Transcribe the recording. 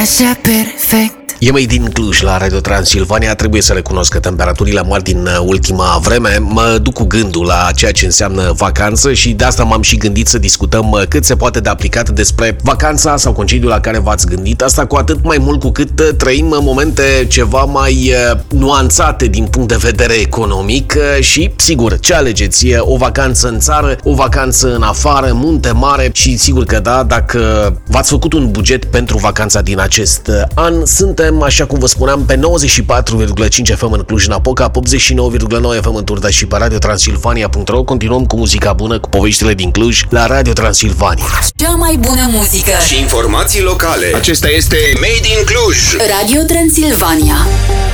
Așa perfect. E mai din Cluj, la Radio Transilvania. Trebuie să recunosc că temperaturile mari din ultima vreme mă duc cu gândul la ceea ce înseamnă vacanță și de asta m-am și gândit să discutăm cât se poate de aplicat despre vacanța sau concediul la care v-ați gândit. Asta cu atât mai mult cu cât trăim momente ceva mai nuanțate din punct de vedere economic și, sigur, ce alegeți? E o vacanță în țară, o vacanță în afară, munte mare și sigur că da, dacă v-ați făcut un buget pentru vacanța din acest an, suntem, așa cum vă spuneam, pe 94,5 FM în Cluj-Napoca, 89,9 FM în Turda și pe radiotransilvania.ro. Continuăm cu muzica bună, cu poveștile din Cluj la Radio Transilvania. Cea mai bună muzică și informații locale. Acesta este Made in Cluj. Radio Transilvania.